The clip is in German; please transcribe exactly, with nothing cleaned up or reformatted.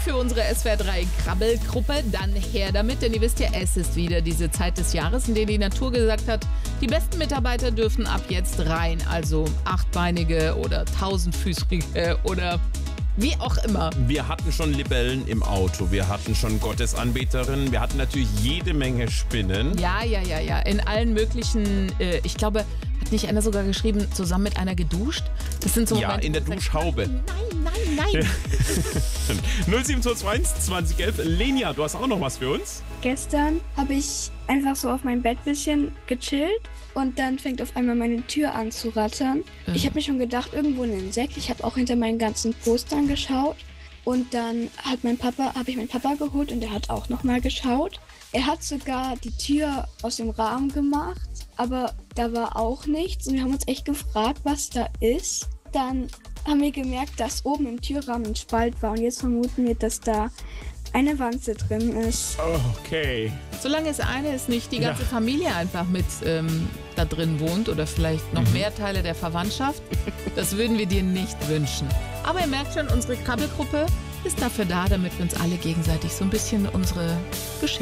für unsere S W R drei Krabbelgruppe? Dann her damit, denn ihr wisst ja, es ist wieder diese Zeit des Jahres, in der die Natur gesagt hat, die besten Mitarbeiter dürfen ab jetzt rein. Also achtbeinige oder tausendfüßige oder wie auch immer. Wir hatten schon Libellen im Auto, wir hatten schon Gottesanbeterinnen, wir hatten natürlich jede Menge Spinnen. Ja, ja, ja, ja. In allen möglichen, äh, ich glaube, hat nicht einer sogar geschrieben, zusammen mit einer geduscht? Das sind so Ja, Momente, in der wo du Duschhaube. sagst, Nein, nein, nein. null sieben zwei zwei eins zwanzig elf. Lenia, du hast auch noch was für uns? Gestern habe ich einfach so auf meinem Bett ein bisschen gechillt und dann fängt auf einmal meine Tür an zu rattern. Mhm. Ich habe mir schon gedacht, irgendwo ein Insekt. Ich habe auch hinter meinen ganzen Postern geschaut und dann hat mein Papa, habe ich meinen Papa geholt und der hat auch nochmal geschaut. Er hat sogar die Tür aus dem Rahmen gemacht, aber da war auch nichts und wir haben uns echt gefragt, was da ist. Dann haben wir gemerkt, dass oben im Türrahmen ein Spalt war und jetzt vermuten wir, dass da eine Wanze drin ist. Okay. Solange es eine ist, nicht die ganze Ja. Familie einfach mit ähm, da drin wohnt oder vielleicht noch Mhm. mehr Teile der Verwandtschaft, das würden wir dir nicht wünschen. Aber ihr merkt schon, unsere Krabbelgruppe ist dafür da, damit wir uns alle gegenseitig so ein bisschen unsere Geschichte